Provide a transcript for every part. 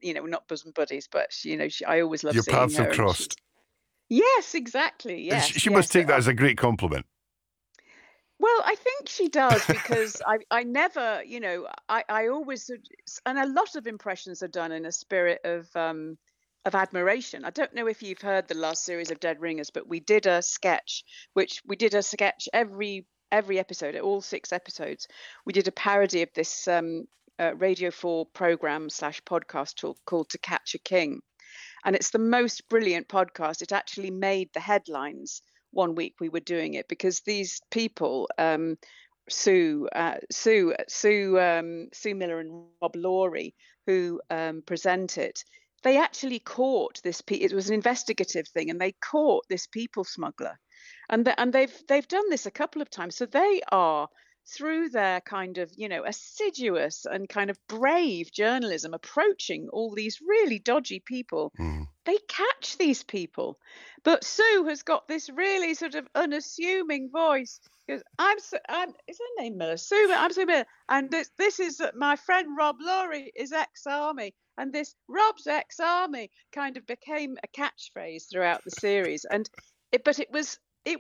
not bosom buddies, but I always love Your seeing paths her. have crossed. Yes, exactly. Yes, She must take that as a great compliment. Well, I think she does because I never, I always, and a lot of impressions are done in a spirit of admiration. I don't know if you've heard the last series of Dead Ringers, but we did a sketch, every episode, all 6 episodes. We did a parody of this Radio 4 program / podcast called To Catch a King. And it's the most brilliant podcast. It actually made the headlines one week we were doing it because these people, Sue Miller and Rob Laurie, who present it, they actually caught this. It was an investigative thing, and they caught this people smuggler, and they've done this a couple of times. So they are, through their kind of assiduous and kind of brave journalism, approaching all these really dodgy people. They catch these people. But Sue has got this really sort of unassuming voice. Because is her name Miller? Sue, I'm Sue Miller. And this is my friend Rob Laurie is ex-army. And this Rob's ex-army kind of became a catchphrase throughout the series. And it was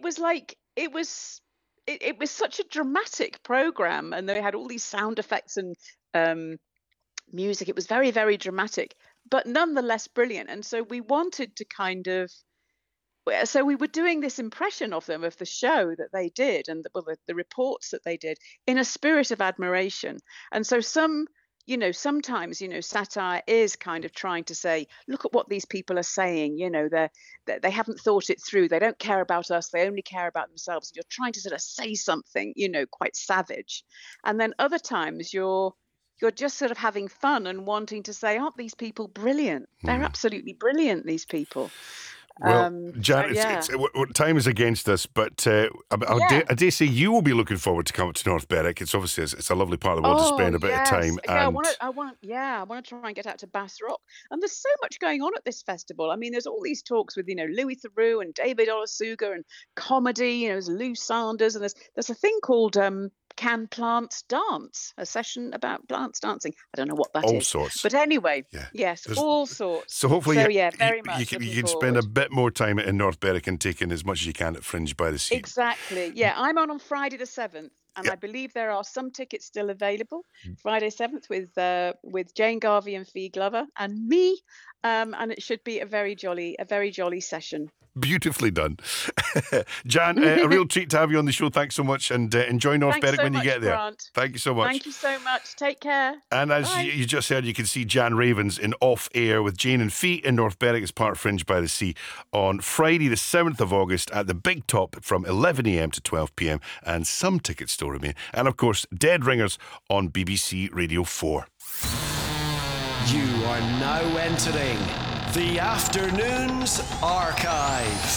such a dramatic program, and they had all these sound effects and music. It was very, very dramatic, but nonetheless brilliant. And so we wanted to so we were doing this impression of them, of the show that they did, and the reports that they did, in a spirit of admiration. And so sometimes, satire is kind of trying to say, look at what these people are saying. They haven't thought it through. They don't care about us. They only care about themselves. You're trying to sort of say something, quite savage. And then other times you're just sort of having fun and wanting to say, aren't these people brilliant? They're absolutely brilliant, these people. Well, Jan, time is against us, but I dare say you will be looking forward to coming to North Berwick. It's obviously it's a lovely part of the world to spend a bit of time. Yeah, I want to try and get out to Bass Rock. And there's so much going on at this festival. I mean, there's all these talks with Louis Theroux and David Olusoga and comedy. There's Lou Sanders, and there's a thing called Can Plants Dance? A session about plants dancing. I don't know what that is. All sorts. But anyway, yes, all sorts. So hopefully very much you can spend a bit more time in North Berwick and take in as much as you can at Fringe by the Sea. Exactly. Yeah, I'm on Friday the 7th. And I believe there are some tickets still available. Friday 7th with Jane Garvey and Fee Glover and me. And it should be a very jolly session. Beautifully done. Jan, a real treat to have you on the show. Thanks so much, and enjoy North Berwick when you get there. Grant. Thank you so much. Thank you so much. Take care. And as you just said, you can see Jan Ravens in Off Air with Jane and Fee in North Berwick as part of Fringe by the Sea on Friday the 7th of August at the Big Top from 11 a.m. to 12 p.m. and some tickets still remain. And of course, Dead Ringers on BBC Radio 4. You are now entering the Afternoons Archive.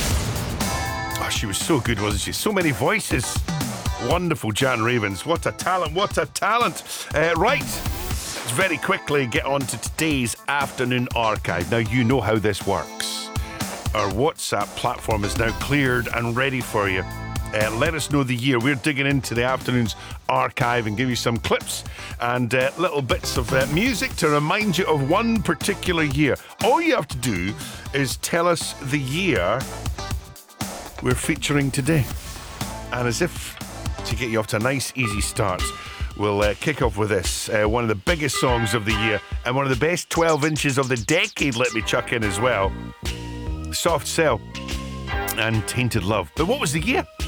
Oh, she was so good, wasn't she? So many voices. Wonderful Jan Ravens. What a talent, what a talent. Right, let's very quickly get on to today's Afternoon Archive. Now, you know how this works. Our WhatsApp platform is now cleared and ready for you. Let us know the year. We're digging into the Afternoons Archive and give you some clips and little bits of music to remind you of one particular year. All you have to do is tell us the year we're featuring today. And as if to get you off to a nice, easy start, we'll kick off with this. One of the biggest songs of the year and one of the best 12 inches of the decade, let me chuck in as well. Soft Cell and Tainted Love. But what was the year?